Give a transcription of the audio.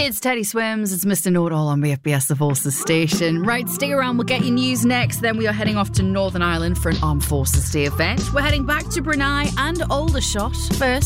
It's Teddy Swims, it's Mr. Know-It-All on BFBS, the Forces station. Right, stick around, we'll get your news next. Then we are heading off to Northern Ireland for an Armed Forces Day event. We're heading back to Brunei and Aldershot. First,